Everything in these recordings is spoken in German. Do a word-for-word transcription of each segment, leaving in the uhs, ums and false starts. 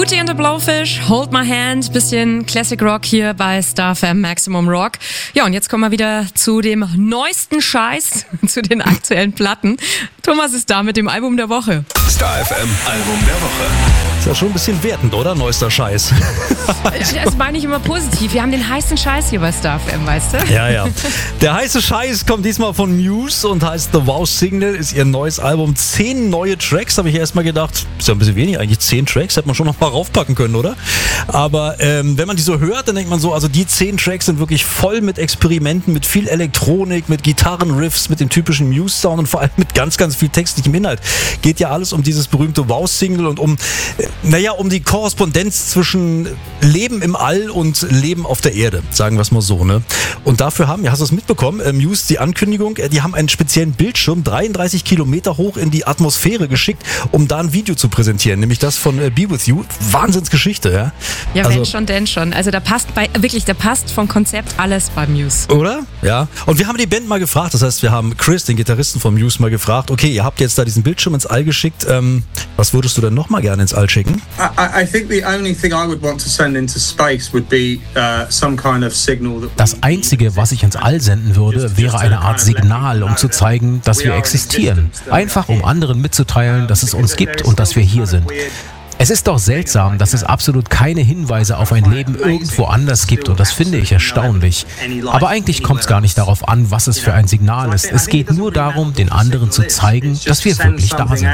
Hootie and the Blowfish, Hold My Hand, bisschen Classic Rock hier bei Star F M Maximum Rock. Ja, und jetzt kommen wir wieder zu dem neuesten Scheiß, zu den aktuellen Platten. Thomas ist da mit dem Album der Woche. Star F M Album der Woche. Ist ja schon ein bisschen wertend, oder? Neuester Scheiß. Das meine ich immer positiv. Wir haben den heißen Scheiß hier bei Star F M, weißt du? Ja, ja. Der heiße Scheiß kommt diesmal von Muse und heißt The Wow Signal, ist ihr neues Album. Zehn neue Tracks, habe ich erstmal gedacht. Ist ja ein bisschen wenig eigentlich. Zehn Tracks hätte man schon noch mal raufpacken können, oder? Aber ähm, wenn man die so hört, dann denkt man so, also die zehn Tracks sind wirklich voll mit Experimenten, mit viel Elektronik, mit Gitarrenriffs, mit dem typischen Muse-Sound und vor allem mit ganz, ganz viel textlichem Inhalt. Geht ja alles um dieses berühmte Wow Signal und um, äh, naja, um die Korrespondenz zwischen Leben im All und Leben auf der Erde, sagen wir es mal so, ne? Und dafür haben, ja, hast du es mitbekommen, äh, Muse, die Ankündigung, äh, die haben einen speziellen Bildschirm dreiunddreißig Kilometer hoch in die Atmosphäre geschickt, um da ein Video zu präsentieren, nämlich das von äh, Be With You. Wahnsinnsgeschichte, ja? Ja, also, wenn schon, denn schon. Also da passt bei, wirklich, da passt vom Konzept alles bei Muse. Oder? Ja. Und wir haben die Band mal gefragt, das heißt, wir haben Chris, den Gitarristen von Muse, mal gefragt, okay, ihr habt jetzt da diesen Bildschirm ins All geschickt, ähm, was würdest du denn noch mal gerne ins All schicken? I, I think the only thing I would want to send into space would be uh, some kind of signal that Das Einzige, was ich ins All senden würde, wäre eine Art Signal, um zu zeigen, dass wir existieren. Einfach um anderen mitzuteilen, dass es uns gibt und dass wir hier sind. Es ist doch seltsam, dass es absolut keine Hinweise auf ein Leben irgendwo anders gibt und das finde ich erstaunlich. Aber eigentlich kommt es gar nicht darauf an, was es für ein Signal ist. Es geht nur darum, den anderen zu zeigen, dass wir wirklich da sind.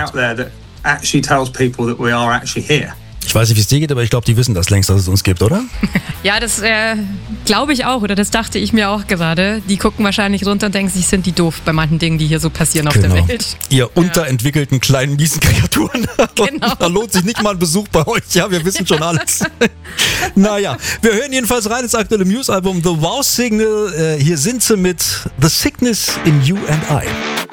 Ich weiß nicht, wie es dir geht, aber ich glaube, die wissen das längst, dass es uns gibt, oder? Ja, das äh, glaube ich auch, oder das dachte ich mir auch gerade. Die gucken wahrscheinlich runter und denken sich, sind die doof bei manchen Dingen, die hier so passieren auf Genau. der Welt. Ihr Ja. unterentwickelten kleinen miesen Kreaturen. Genau. Da lohnt sich nicht mal ein Besuch bei euch. Ja, wir wissen schon alles. Naja, wir hören jedenfalls rein ins aktuelle Muse-Album The Wow Signal. Äh, hier sind sie mit The Sickness in You and I.